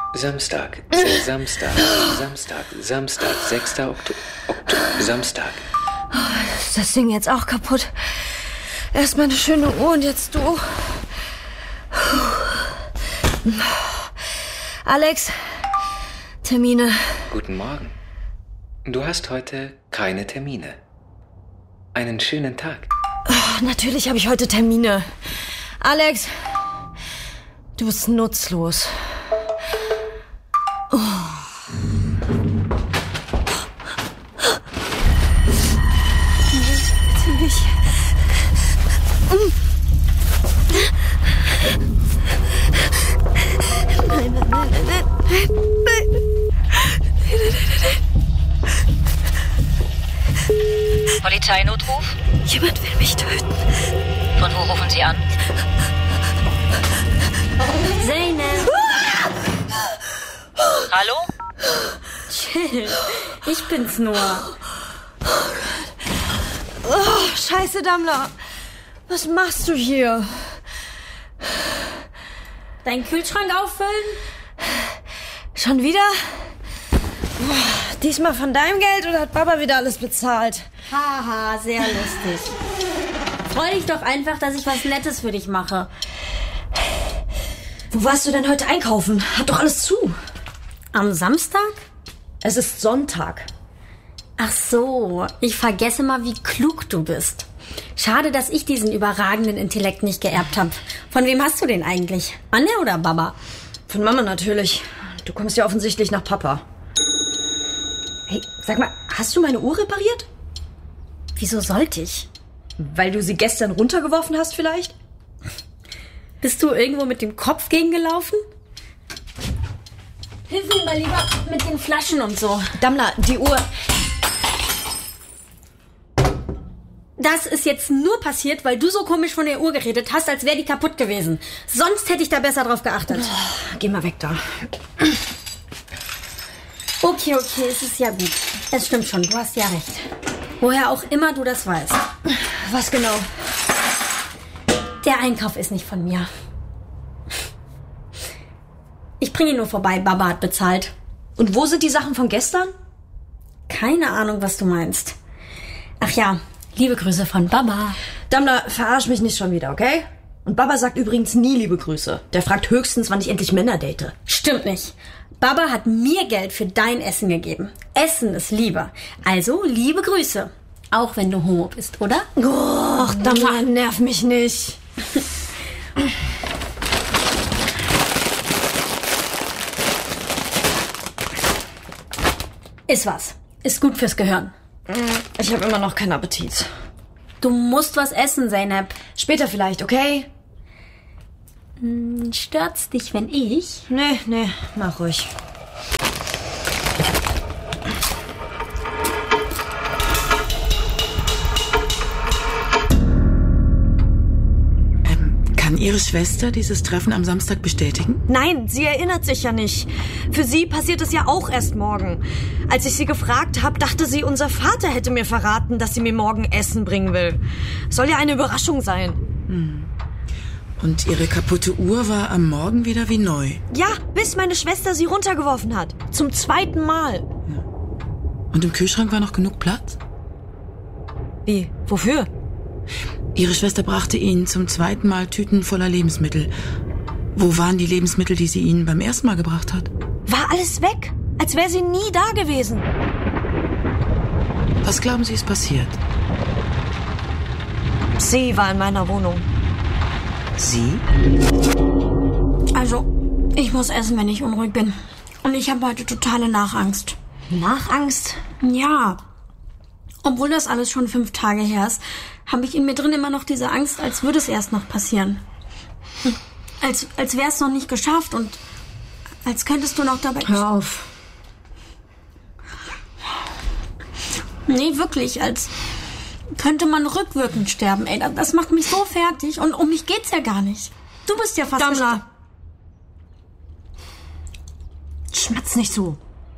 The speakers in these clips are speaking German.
Samstag, 6. Oktober, Samstag. Ist das Ding jetzt auch kaputt? Erst mal eine schöne Uhr und jetzt du. Alex, Termine. Guten Morgen. Du hast heute keine Termine. Einen schönen Tag. Natürlich habe ich heute Termine. Alex, du bist nutzlos. Bitte nicht. Nein. Polizeinotruf? Jemand will mich töten. Von wo rufen Sie an? Zeynep. Hallo? Chill. Ich bin's nur. Oh, Scheiße, Dammler. Was machst du hier? Deinen Kühlschrank auffüllen? Schon wieder? Diesmal von deinem Geld oder hat Baba wieder alles bezahlt? Haha, sehr lustig. Freu dich doch einfach, dass ich was Nettes für dich mache. Wo warst du denn heute einkaufen? Hat doch alles zu. Am Samstag? Es ist Sonntag. Ach so, ich vergesse mal, wie klug du bist. Schade, dass ich diesen überragenden Intellekt nicht geerbt habe. Von wem hast du den eigentlich? Anne oder Baba? Von Mama natürlich. Du kommst ja offensichtlich nach Papa. Hey, sag mal, hast du meine Uhr repariert? Wieso sollte ich? Weil du sie gestern runtergeworfen hast vielleicht? Bist du irgendwo mit dem Kopf gegengelaufen? Hilf mir mal lieber mit den Flaschen und so. Dammler, die Uhr... Das ist jetzt nur passiert, weil du so komisch von der Uhr geredet hast, als wäre die kaputt gewesen. Sonst hätte ich da besser drauf geachtet. Oh, geh mal weg da. Okay, es ist ja gut. Es stimmt schon, du hast ja recht. Woher auch immer du das weißt. Was genau? Der Einkauf ist nicht von mir. Ich bringe ihn nur vorbei, Baba hat bezahlt. Und wo sind die Sachen von gestern? Keine Ahnung, was du meinst. Ach ja, liebe Grüße von Baba. Dammler, verarsch mich nicht schon wieder, okay? Und Baba sagt übrigens nie liebe Grüße. Der fragt höchstens, wann ich endlich Männer date. Stimmt nicht. Baba hat mir Geld für dein Essen gegeben. Essen ist Liebe. Also liebe Grüße. Auch wenn du homo bist, oder? Och, Dammler, nerv mich nicht. Ist was. Ist gut fürs Gehirn. Ich habe immer noch keinen Appetit. Du musst was essen, Zeynep. Später vielleicht, okay? Stört's dich, wenn ich? Nee, mach ruhig. Kann Ihre Schwester dieses Treffen am Samstag bestätigen? Nein, sie erinnert sich ja nicht. Für sie passiert es ja auch erst morgen. Als ich sie gefragt habe, dachte sie, unser Vater hätte mir verraten, dass sie mir morgen Essen bringen will. Soll ja eine Überraschung sein. Und Ihre kaputte Uhr war am Morgen wieder wie neu? Ja, bis meine Schwester sie runtergeworfen hat. Zum 2. Mal. Und im Kühlschrank war noch genug Platz? Wie? Wofür? Ihre Schwester brachte Ihnen zum 2. Mal Tüten voller Lebensmittel. Wo waren die Lebensmittel, die sie Ihnen beim ersten Mal gebracht hat? War alles weg, als wäre sie nie da gewesen. Was glauben Sie, ist passiert? Sie war in meiner Wohnung. Sie? Also, ich muss essen, wenn ich unruhig bin. Und ich habe heute totale Nachangst. Nachangst? Ja. Obwohl das alles schon 5 Tage her ist, habe ich in mir drin immer noch diese Angst, als würde es erst noch passieren. Als wäre es noch nicht geschafft und als könntest du noch dabei... Hör auf. Nee, wirklich, als könnte man rückwirkend sterben. Ey, das macht mich so fertig und um mich geht's ja gar nicht. Du bist ja fast... Dammler. Schmatz nicht so.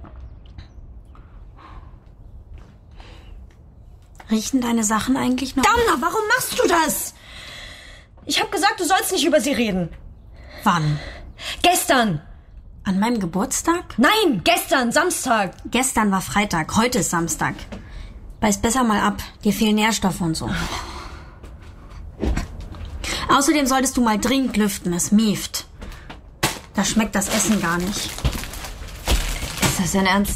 Riechen deine Sachen eigentlich noch? Dammler, warum machst du das? Ich habe gesagt, du sollst nicht über sie reden. Wann? Gestern. An meinem Geburtstag? Nein, gestern, Samstag. Gestern war Freitag, heute ist Samstag. Beiß besser mal ab, dir fehlen Nährstoffe und so. Außerdem solltest du mal dringend lüften, es mieft. Da schmeckt das Essen gar nicht. Ist das dein Ernst?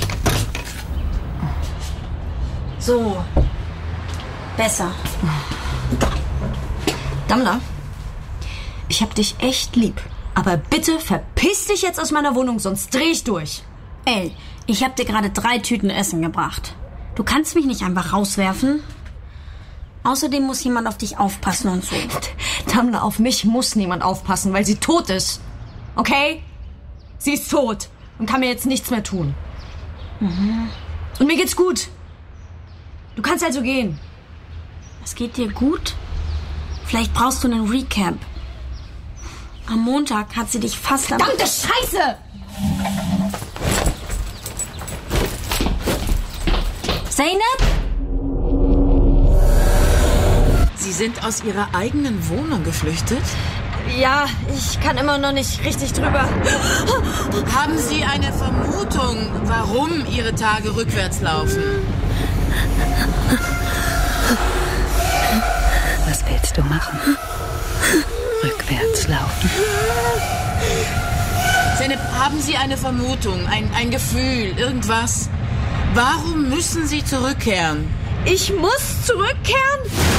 So. Besser. Dammler, ich hab dich echt lieb. Aber bitte verpiss dich jetzt aus meiner Wohnung, sonst dreh ich durch. Ey, ich hab dir gerade 3 Tüten Essen gebracht. Du kannst mich nicht einfach rauswerfen. Außerdem muss jemand auf dich aufpassen und so. Dammler, auf mich muss niemand aufpassen, weil sie tot ist. Okay? Sie ist tot und kann mir jetzt nichts mehr tun. Mhm. Und mir geht's gut. Du kannst also gehen. Es geht dir gut? Vielleicht brauchst du einen Recap. Am Montag hat sie dich fast... Verdammte Scheiße! Zeynep? Sie sind aus Ihrer eigenen Wohnung geflüchtet? Ja, ich kann immer noch nicht richtig drüber. Haben Sie eine Vermutung, warum Ihre Tage rückwärts laufen? Was willst du machen? Rückwärts laufen. Zeynep, haben Sie eine Vermutung, ein Gefühl, irgendwas? Warum müssen Sie zurückkehren? Ich muss zurückkehren?